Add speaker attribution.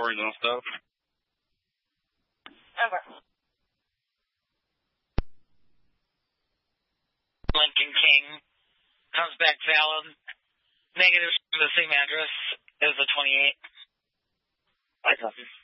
Speaker 1: recordings and stuff.
Speaker 2: Okay. Lincoln King comes back valid. Negative from the same address as the 28.
Speaker 1: I copy.